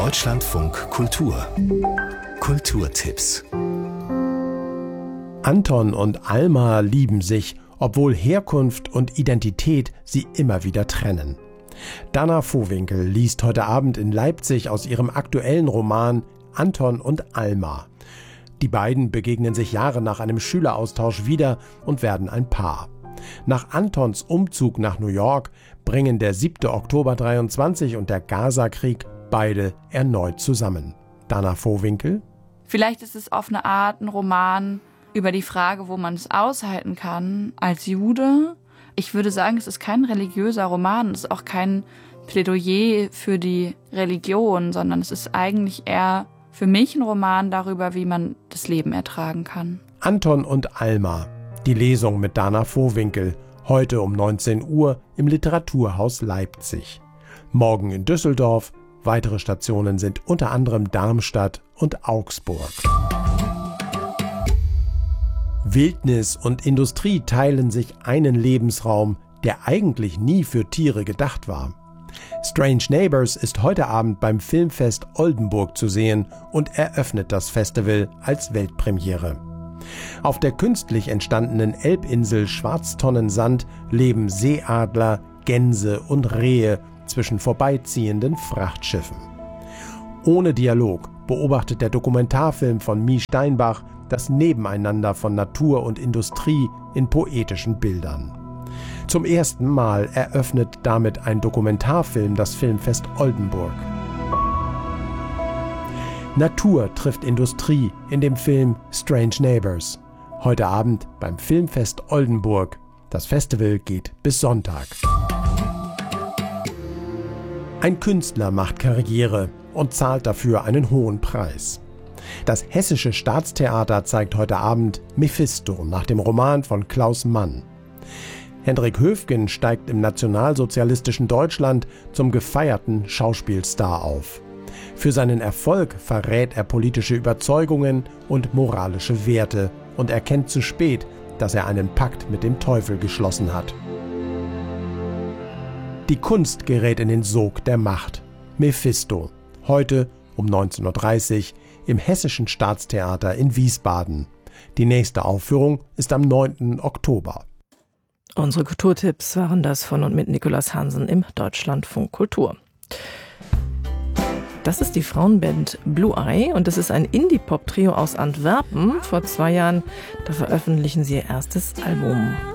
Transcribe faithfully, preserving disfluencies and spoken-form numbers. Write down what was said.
Deutschlandfunk Kultur. Kulturtipps. Anton und Alma lieben sich, obwohl Herkunft und Identität sie immer wieder trennen. Dana Vohwinkel liest heute Abend in Leipzig aus ihrem aktuellen Roman Anton und Alma. Die beiden begegnen sich Jahre nach einem Schüleraustausch wieder und werden ein Paar. Nach Antons Umzug nach New York bringen der siebte Oktober dreiundzwanzig und der Gaza-Krieg beide erneut zusammen. Dana Vohwinkel? Vielleicht ist es auf eine Art ein Roman über die Frage, wo man es aushalten kann als Jude. Ich würde sagen, es ist kein religiöser Roman, es ist auch kein Plädoyer für die Religion, sondern es ist eigentlich eher für mich ein Roman darüber, wie man das Leben ertragen kann. Anton und Alma. Die Lesung mit Dana Vohwinkel. Heute um neunzehn Uhr im Literaturhaus Leipzig. Morgen in Düsseldorf. Weitere Stationen sind unter anderem Darmstadt und Augsburg. Wildnis und Industrie teilen sich einen Lebensraum, der eigentlich nie für Tiere gedacht war. Strange Neighbors ist heute Abend beim Filmfest Oldenburg zu sehen und eröffnet das Festival als Weltpremiere. Auf der künstlich entstandenen Elbinsel Schwarztonnensand leben Seeadler, Gänse und Rehe zwischen vorbeiziehenden Frachtschiffen. Ohne Dialog beobachtet der Dokumentarfilm von Mie Steinbach das Nebeneinander von Natur und Industrie in poetischen Bildern. Zum ersten Mal eröffnet damit ein Dokumentarfilm das Filmfest Oldenburg. Natur trifft Industrie in dem Film Strange Neighbors. Heute Abend beim Filmfest Oldenburg. Das Festival geht bis Sonntag. Ein Künstler macht Karriere und zahlt dafür einen hohen Preis. Das Hessische Staatstheater zeigt heute Abend Mephisto nach dem Roman von Klaus Mann. Hendrik Höfgen steigt im nationalsozialistischen Deutschland zum gefeierten Schauspielstar auf. Für seinen Erfolg verrät er politische Überzeugungen und moralische Werte und erkennt zu spät, dass er einen Pakt mit dem Teufel geschlossen hat. Die Kunst gerät in den Sog der Macht. Mephisto. Heute um neunzehn Uhr dreißig im Hessischen Staatstheater in Wiesbaden. Die nächste Aufführung ist am neunten Oktober. Unsere Kulturtipps waren das von und mit Nikolaus Hansen im Deutschlandfunk Kultur. Das ist die Frauenband Blue Eye und das ist ein Indie-Pop-Trio aus Antwerpen. Vor zwei Jahren, da veröffentlichen sie ihr erstes Album.